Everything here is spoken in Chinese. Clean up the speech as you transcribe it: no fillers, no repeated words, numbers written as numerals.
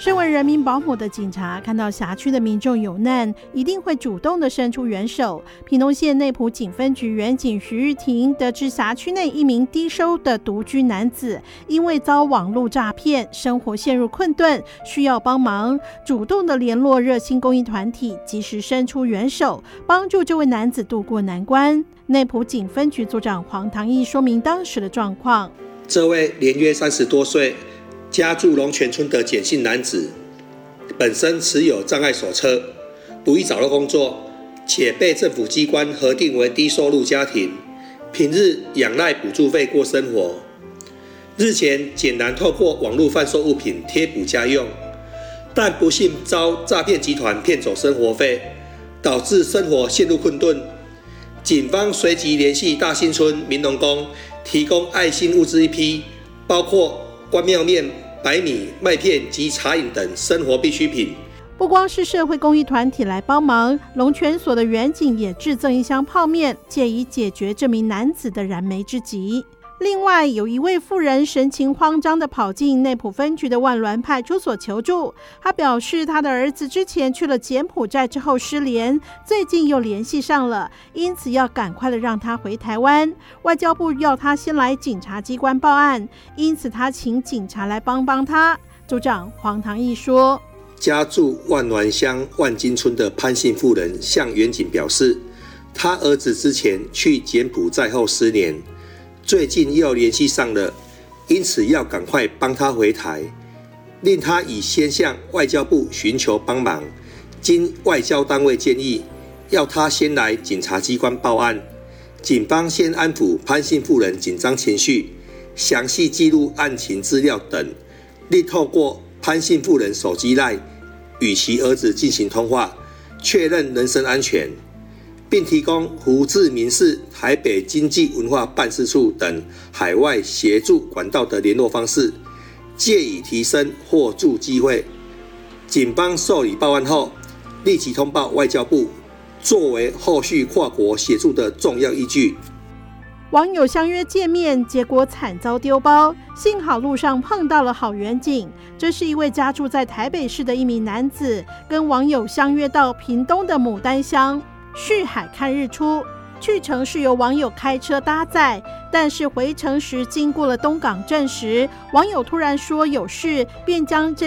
身为人民保姆的警察，看到辖区的民众有难，一定会主动的伸出援手。屏东县内埔警分局员警徐玉婷得知辖区内一名低收的独居男子因为遭网络诈骗，生活陷入困顿，需要帮忙，主动的联络热心公益团体，及时伸出援手，帮助这位男子渡过难关。内埔警分局组长黄唐义说明当时的状况： 这位年约30多岁，家住龙泉村的简姓男子，本身持有障碍手册，不易找到工作，且被政府机关核定为低收入家庭，平日仰赖补助费过生活。日前，简男透过网络贩售物品贴补家用，但不幸遭诈骗集团骗走生活费，导致生活陷入困顿。警方随即联系大新村民农宫，提供爱心物资一批，包括关庙面、白米、麦片及茶饮等生活必需品。 不光是社会公益团体来帮忙，龙泉所的员警也致赠一箱泡面，借以解决这名男子的燃眉之急。另外，有一位妇人神情慌张地跑进内埔分局的万峦派出所求助。他表示，他的儿子之前去了柬埔寨之后失联，最近又联系上了，因此要赶快的让他回台湾。外交部要他先来警察机关报案，因此他请警察来帮他。组长黄唐义说， 家住万峦乡万金村的潘姓妇人向员警表示，他儿子之前去柬埔寨后失联，最近又联系上了，因此要赶快帮他回台，令他已先向外交部寻求帮忙。经外交单位建议，要他先来警察机关报案。警方先安抚潘姓妇人紧张情绪，详细记录案情资料等，另透过潘姓妇人手机 LINE 与其儿子进行通话，确认人身安全，并提供胡志明市台北经济文化办事处等海外协助管道的联络方式，借以提升获助机会。警方受理报案后，立即通报外交部，作为后续跨国协助的重要依据。 网友相约见面，结果惨遭丢包，幸好路上碰到了好员警。这是一位家住在台北市的一名男子，跟网友相约到屏东的牡丹乡旭海看日出，去程是由网友开车搭载，但是回程时经过了东港镇时，网友突然说有事，便将这